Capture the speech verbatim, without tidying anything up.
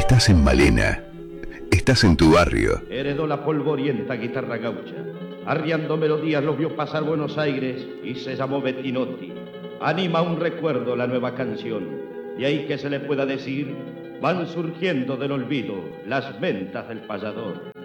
Estás en Malena. Estás en tu barrio. Heredó la polvorienta guitarra gaucha. Arriando melodías lo vio pasar Buenos Aires y se llamó Bettinotti. Anima un recuerdo la nueva canción. Y ahí que se le pueda decir, van surgiendo del olvido las ventas del payador.